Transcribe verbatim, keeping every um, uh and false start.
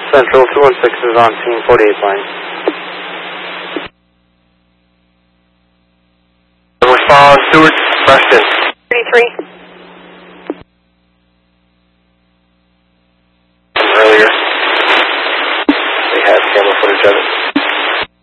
Central two one six is on scene, forty-eight line. Respond, Stewart, Preston. thirty-three. Earlier, they had camera footage of it.